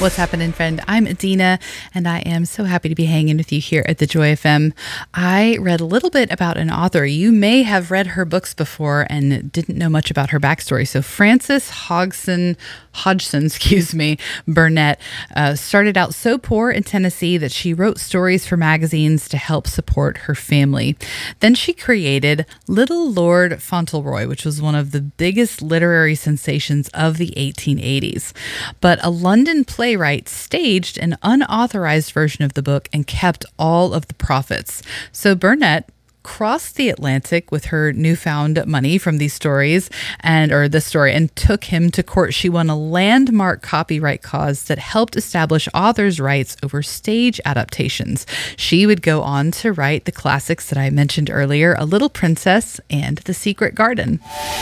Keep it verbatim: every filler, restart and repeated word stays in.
What's happening, friend? I'm Adina, and I am so happy to be hanging with you here at the Joy F M. I read a little bit about an author. You may have read her books before and didn't know much about her backstory. So Frances Hodgson, Hodgson, excuse me, Burnett uh, started out so poor in Tennessee that she wrote stories for magazines to help support her family. Then she created Little Lord Fauntleroy, which was one of the biggest literary sensations of the eighteen eighties. But a London playwright staged an unauthorized version of the book and kept all of the profits. So Burnett crossed the Atlantic with her newfound money from these stories and or the story and took him to court. She won a landmark copyright cause that helped establish authors' rights over stage adaptations. She would go on to write the classics that I mentioned earlier, A Little Princess and The Secret Garden.